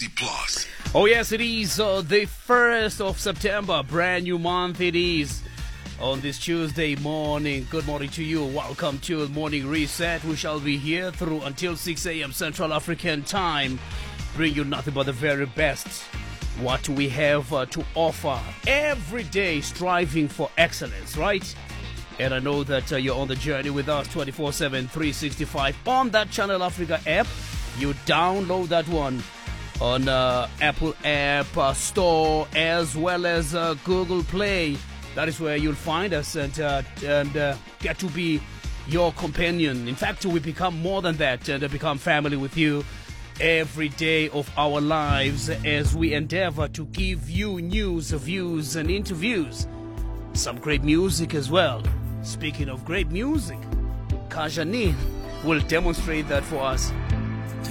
Galaxy Plus. Oh yes, it is the 1st of September, brand new month it is. On this Tuesday morning, good morning to you. Welcome to Morning Reset. We shall be here through until 6 a.m. Central African time. Bring you nothing but the very best. What we have to offer every day, striving for excellence, right? And I know that you're on the journey with us 24/7, 365 on that Channel Africa app. You download that one on Apple App Store as well as Google Play. That is where you'll find us and get to be your companion. In fact, we become more than that and become family with you every day of our lives as we endeavor to give you news, views, and interviews. Some great music as well. Speaking of great music, Kajani will demonstrate that for us